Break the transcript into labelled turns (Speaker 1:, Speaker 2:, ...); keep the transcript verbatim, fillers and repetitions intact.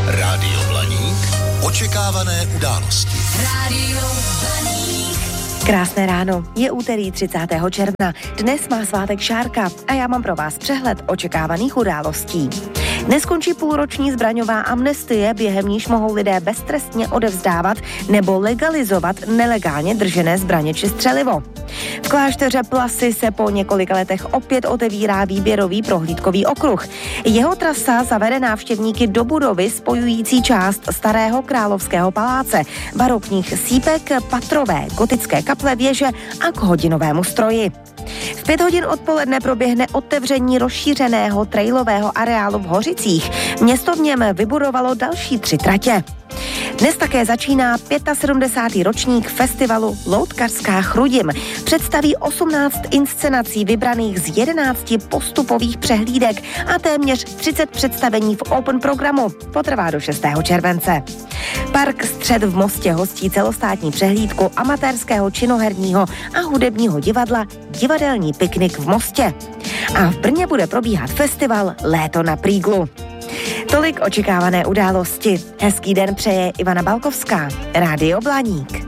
Speaker 1: Rádio Blaník. Očekávané události.
Speaker 2: Rádio Blaník.
Speaker 3: Krásné ráno, je úterý třicátého června. Dnes má svátek Šárka a já mám pro vás přehled očekávaných událostí. Neskončí půlroční zbraňová amnestie, během níž mohou lidé beztrestně odevzdávat nebo legalizovat nelegálně držené zbraně či střelivo. V klášteře Plasy se po několika letech opět otevírá výběrový prohlídkový okruh. Jeho trasa zavede návštěvníky do budovy spojující část starého královského paláce, barokních sýpek, patrové, gotické kaple, věže a k hodinovému stroji. V pět hodin odpoledne proběhne otevření rozšířeného trailového areálu v Hořicích. Město v něm vybudovalo další tři tratě. Dnes také začíná sedmdesátý pátý ročník festivalu Loutkařská Chrudim. Představí osmnáct inscenací vybraných z jedenácti postupových přehlídek a téměř třicet představení v open programu. Potrvá do šestého července. Park Střed v Mostě hostí celostátní přehlídku amatérského činoherního a hudebního divadla Divadelní piknik v Mostě. A v Brně bude probíhat festival Léto na Prýglu. Tolik očekávané události. Hezký den přeje Ivana Balkovská. Rádio Blaník.